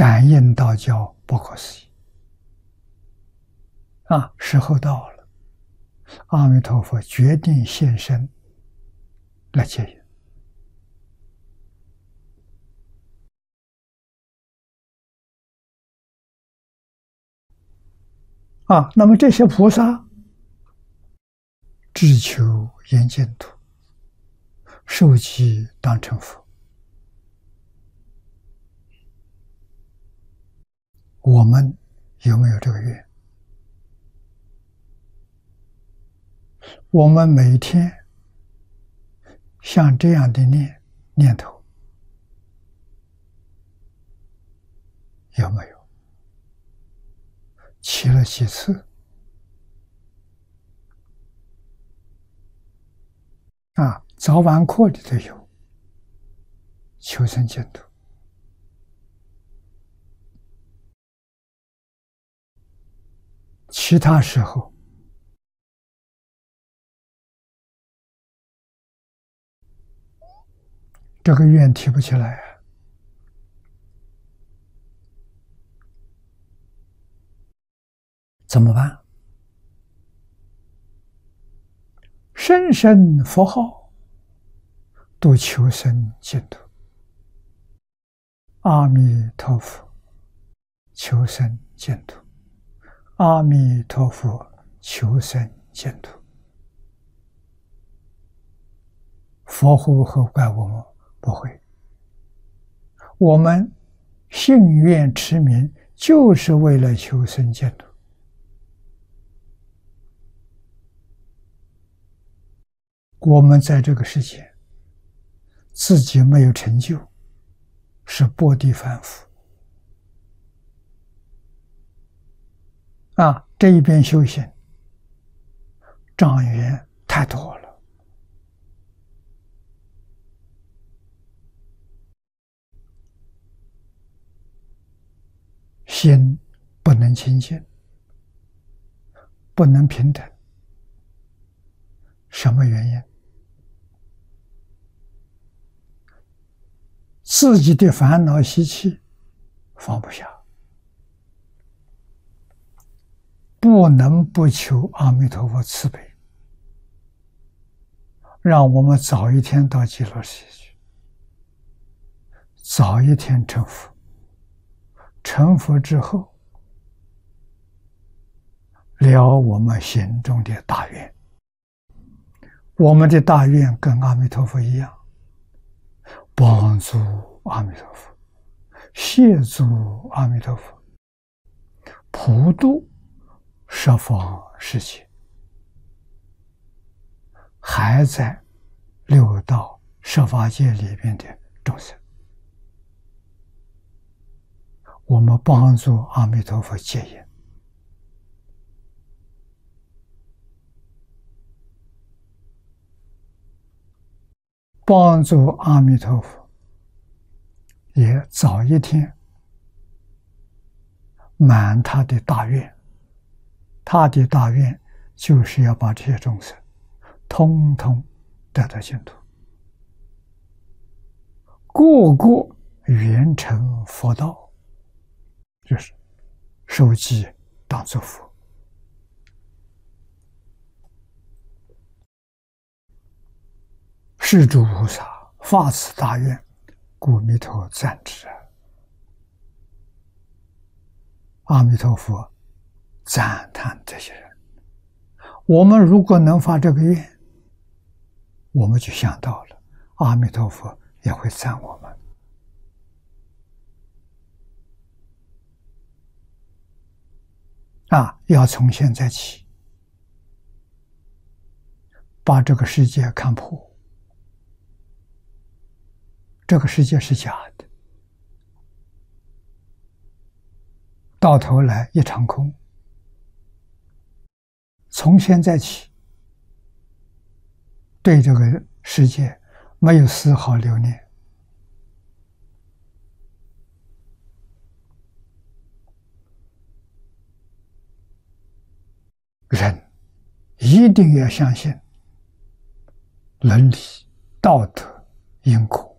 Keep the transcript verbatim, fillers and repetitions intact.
感应道交不可思议啊！时候到了，阿弥陀佛决定现身来接引啊！那么这些菩萨只求圆净土，受记当成佛。我们有没有这个愿？我们每天像这样的念念头有没有？起了几次？啊，早晚课里头有求生净土。其他时候这个愿提不起来啊，怎么办？声声佛号都求生净土，阿弥陀佛求生净土，阿弥陀佛求生净土。佛会不会怪我们？不会。我们信愿持名就是为了求生净土。我们在这个世界自己没有成就，是薄地凡夫啊！这一边修行障缘太多了，心不能清净，不能平等。什么原因？自己的烦恼习气放不下，不能不求阿弥陀佛慈悲，让我们早一天到极乐世界去，早一天成佛。成佛之后，了我们心中的大愿。我们的大愿跟阿弥陀佛一样，帮助阿弥陀佛，协助阿弥陀佛，普度十方世界，还在六道十法界里面的众生，我们帮助阿弥陀佛接引。帮助阿弥陀佛也早一天满他的大愿。他的大愿就是要把这些众生通通得到净土，个个圆成佛道，就是受记当作佛。是诸菩萨发此大愿，故弥陀赞之。阿弥陀佛赞叹这些人。我们如果能发这个愿，我们就想到了阿弥陀佛也会赞我们。啊，要从现在起把这个世界看破。这个世界是假的，到头来一场空。从现在起，对这个世界没有丝毫留恋。人一定要相信伦理、道德、因果。